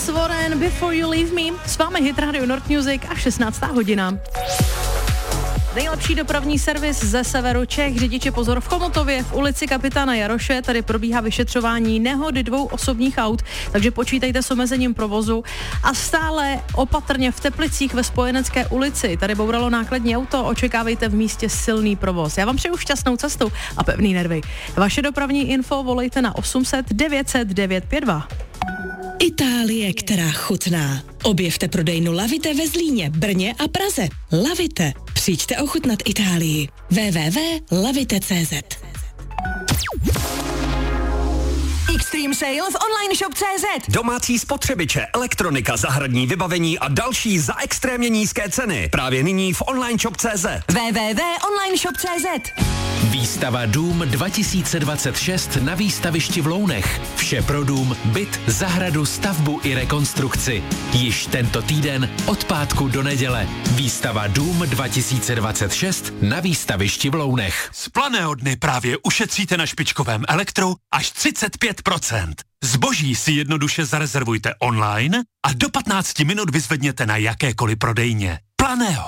Warren, Before You Leave Me, s vámi Hit Radio North Music a 16. hodina. Nejlepší dopravní servis ze severu Čech, řidiči pozor v Chomutově, v ulici Kapitána Jaroše, tady probíhá vyšetřování nehody 2 osobních aut, takže počítejte s omezením provozu a stále opatrně v Teplicích ve Spojenecké ulici, tady bouralo nákladní auto, očekávejte v místě silný provoz. Já vám přeju šťastnou cestu a pevný nervy. Vaše dopravní info volejte na 800 900 952. Itálie, která chutná. Objevte prodejnu Lavite ve Zlíně, Brně a Praze. Lavite. Přijďte ochutnat Itálii. www.lavite.cz. Extreme sale v online shop.cz. Domácí spotřebiče, elektronika, zahradní vybavení a další za extrémně nízké ceny. Právě nyní v online shop.cz. www.onlineshop.cz. Výstava Dům 2026 na výstavišti v Lounech. Vše pro dům, byt, zahradu, stavbu i rekonstrukci. Již tento týden od pátku do neděle. Výstava Dům 2026 na výstavišti v Lounech. Z Planého dny právě ušetříte na špičkovém elektru až 35%. Zboží si jednoduše zarezervujte online a do 15 minut vyzvedněte na jakékoliv prodejně. Planého.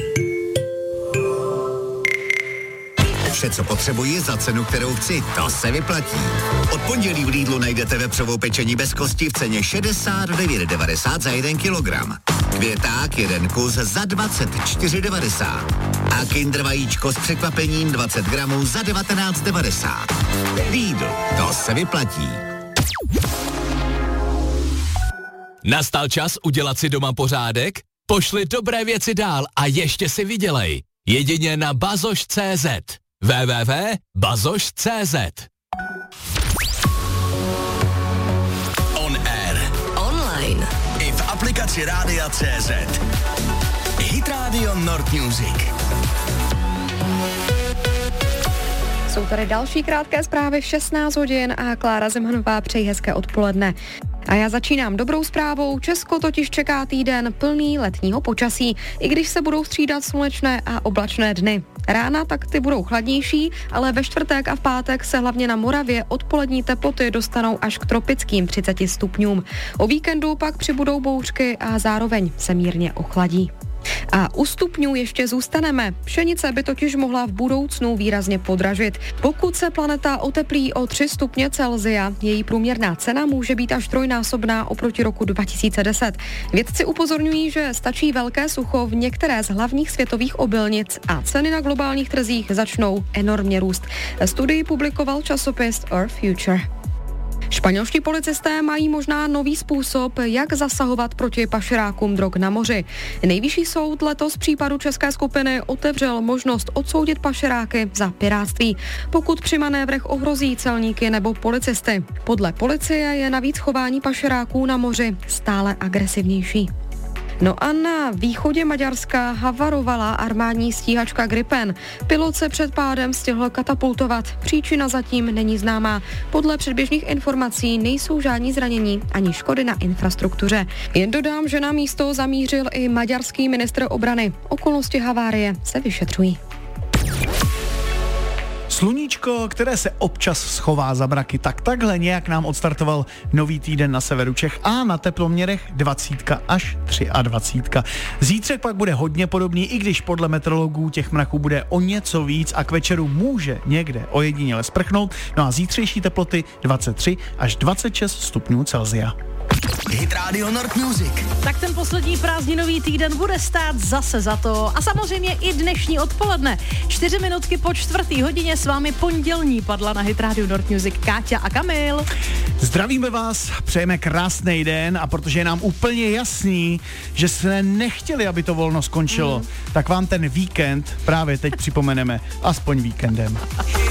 Vše, co potřebuji za cenu, kterou chci, to se vyplatí. Od pondělí v Lidlu najdete vepřovou pečení bez kosti v ceně 69,90 za 1 kilogram. Květák 1 kus za 24,90. A Kinder vajíčko s překvapením 20 gramů za 19,90. Lidl, to se vyplatí. Nastal čas udělat si doma pořádek? Pošli dobré věci dál a ještě si vydělej. Jedině na bazoš.cz. www.bazoš.cz. On air. Online. I v aplikaci Rádia CZ. Hit Radio North Music. Jsou tady další krátké zprávy, 16 hodin a Klára Zemhanová přeji hezké odpoledne. A já začínám dobrou zprávou. Česko totiž čeká týden plný letního počasí, i když se budou střídat slunečné a oblačné dny. Rána tak ty budou chladnější, ale ve čtvrtek a v pátek se hlavně na Moravě odpolední teploty dostanou až k tropickým 30 stupňům. O víkendu pak přibudou bouřky a zároveň se mírně ochladí. A u stupňů ještě zůstaneme. Pšenice by totiž mohla v budoucnu výrazně podražit. Pokud se planeta oteplí o 3 stupně Celsia, její průměrná cena může být až trojnásobná oproti roku 2010. Vědci upozorňují, že stačí velké sucho v některé z hlavních světových obilnic a ceny na globálních trzích začnou enormně růst. Studii publikoval časopis Earth Future. Španělští policisté mají možná nový způsob, jak zasahovat proti pašerákům drog na moři. Nejvyšší soud letos v případu české skupiny otevřel možnost odsoudit pašeráky za pirátství, pokud při manévrech ohrozí celníky nebo policisty. Podle policie je navíc chování pašeráků na moři stále agresivnější. No a na východě Maďarska havarovala armádní stíhačka Gripen. Pilot se před pádem stihl katapultovat. Příčina zatím není známá. Podle předběžných informací nejsou žádní zranění ani škody na infrastruktuře. Jen dodám, že na místo zamířil i maďarský ministr obrany. Okolnosti havárie se vyšetřují. Sluníčko, které se občas schová za mraky, tak takhle nějak nám odstartoval nový týden na severu Čech a na teploměrech 20 až 23. Zítřek pak bude hodně podobný, i když podle meteorologů těch mraků bude o něco víc a k večeru může někde ojediněle sprchnout. No a zítřejší teploty 23 až 26 stupňů Celsia. Hit Radio North Music. Tak ten poslední prázdninový týden bude stát zase za to. A samozřejmě i dnešní odpoledne. 4 minutky po 4. hodině s vámi pondělní padla na Hit Radio North Music Káťa a Kamil. Zdravíme vás, přejeme krásný den a protože je nám úplně jasný, že jsme nechtěli, aby to volno skončilo, tak vám ten víkend právě teď připomeneme aspoň víkendem.